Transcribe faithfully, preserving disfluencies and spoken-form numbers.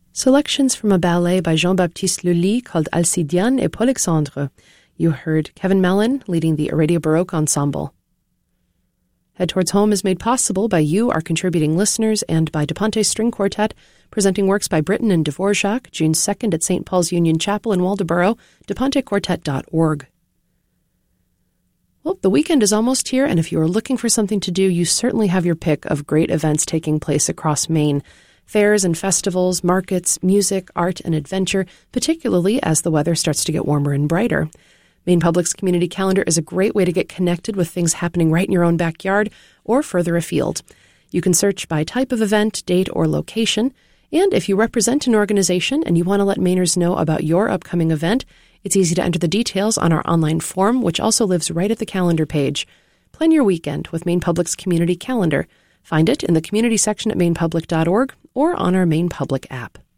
Selections from a ballet by Jean-Baptiste Lully called Alcidiane et Polexandre. You heard Kevin Mellon leading the Aradia Baroque Ensemble. Head Towards Home is made possible by you, our contributing listeners, and by DePonte String Quartet, presenting works by Britten and Dvorak, June second at Saint Paul's Union Chapel in Waldoboro, de ponte quartet dot org. Well, the weekend is almost here, and if you are looking for something to do, you certainly have your pick of great events taking place across Maine. Fairs and festivals, markets, music, art, and adventure, particularly as the weather starts to get warmer and brighter. Maine Public's community calendar is a great way to get connected with things happening right in your own backyard or further afield. You can search by type of event, date, or location. And if you represent an organization and you want to let Mainers know about your upcoming event, it's easy to enter the details on our online form, which also lives right at the calendar page. Plan your weekend with Maine Public's community calendar. Find it in the community section at maine public dot org or on our Maine Public app.